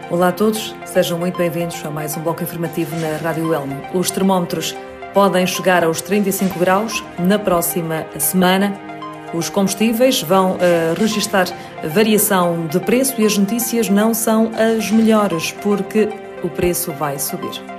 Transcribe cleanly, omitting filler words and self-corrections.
Olá a todos, sejam muito bem-vindos a mais um bloco informativo na Rádio Elmo. Os termómetros podem chegar aos 35 graus na próxima semana. Os combustíveis vão registrar variação de preço e as notícias não são as melhores porque o preço vai subir.